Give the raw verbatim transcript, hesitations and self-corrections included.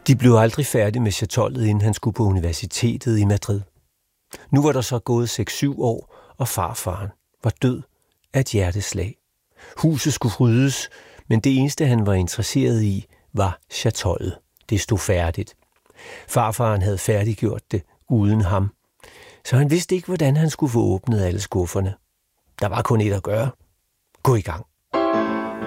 De blev aldrig færdige med chatollet, inden han skulle på universitetet i Madrid. Nu var der så gået seks syv år, og farfaren var død af et hjerteslag. Huset skulle ryddes, men det eneste, han var interesseret i, var chatollet. Det stod færdigt. Farfaren havde færdiggjort det uden ham, så han vidste ikke, hvordan han skulle få åbnet alle skufferne. Der var kun et at gøre. Gå i gang.